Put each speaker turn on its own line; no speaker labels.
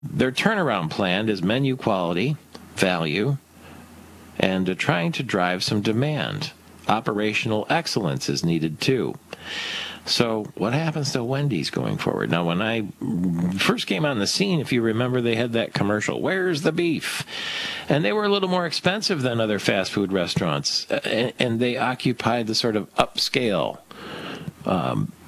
their turnaround plan is menu quality, value, and trying to drive some demand. Operational excellence is needed too. So what happens to Wendy's going forward? Now, when I first came on the scene, if you remember, they had that commercial, "Where's the beef?" And they were a little more expensive than other fast food restaurants. And they occupied the sort of upscale